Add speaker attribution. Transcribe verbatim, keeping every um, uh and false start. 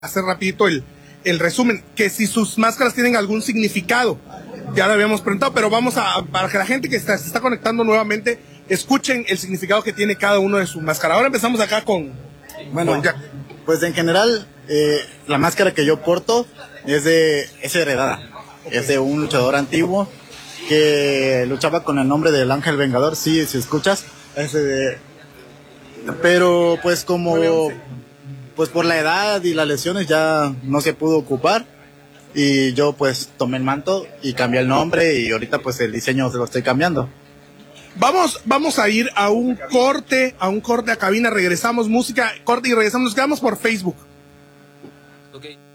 Speaker 1: hacer rapidito el, el resumen, que si sus máscaras tienen algún significado. Ya lo habíamos preguntado, pero vamos a, para que la gente que está, se está conectando nuevamente, escuchen el significado que tiene cada uno de sus máscaras. Ahora empezamos acá con,
Speaker 2: bueno,
Speaker 1: con Jack.
Speaker 2: Pues en general, eh, la máscara que yo porto es de, es heredada. Okay. Es de un luchador antiguo que luchaba con el nombre del Ángel Vengador, sí, si escuchas. Ese de, pero pues como, pues por la edad y las lesiones ya no se pudo ocupar. Y yo pues tomé el manto y cambié el nombre y ahorita pues el diseño se lo estoy cambiando.
Speaker 1: Vamos, vamos a ir a un corte, a un corte a cabina, regresamos, música, corte y regresamos, nos quedamos por Facebook.
Speaker 3: Okay.